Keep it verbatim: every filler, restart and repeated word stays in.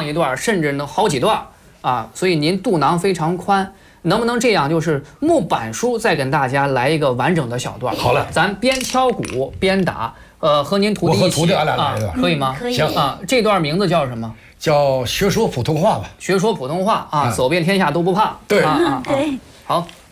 唱一段，甚至能好几段啊，所以您肚囊非常宽。能不能这样？就是木板叔再跟大家来一个完整的小段。 好嘞， 咱边敲鼓边打，呃，和您徒弟一起， 我和徒弟俺俩来一段， 啊，可以吗？ 可以行啊。这段名字叫什么？ 叫学说普通话吧。 学说普通话啊， 嗯、 走遍天下都不怕。 对啊啊， 对， 好。